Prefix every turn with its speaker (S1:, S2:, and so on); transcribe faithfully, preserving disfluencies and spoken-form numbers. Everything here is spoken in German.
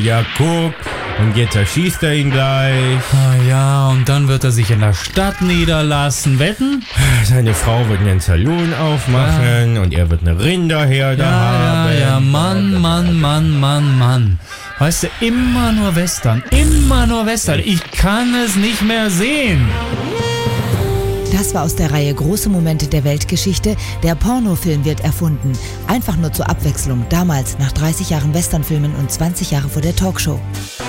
S1: Ja, guck. Und jetzt erschießt er ihn gleich.
S2: Ah ja, und dann wird er sich in der Stadt niederlassen. Wetten?
S1: Seine Frau wird einen Saloon aufmachen ja. und er wird eine Rinderherde
S2: ja,
S1: haben.
S2: Ja, ja, Mann, Mann, Mann, Mann, Mann. Weißt du, immer nur Western, immer nur Western. Ich kann es nicht mehr sehen.
S3: Das war aus der Reihe Große Momente der Weltgeschichte. Der Pornofilm wird erfunden. Einfach nur zur Abwechslung. Damals, nach dreißig Jahren Westernfilmen und zwanzig Jahre vor der Talkshow.